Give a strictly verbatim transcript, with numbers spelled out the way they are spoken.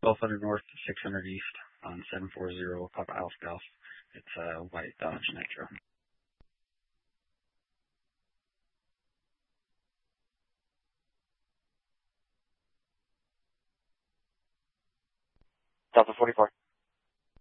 twelve hundred north, six hundred east on seven four zero Papa Alpha Golf. It's a white Dodge Nitro. Delta forty-four.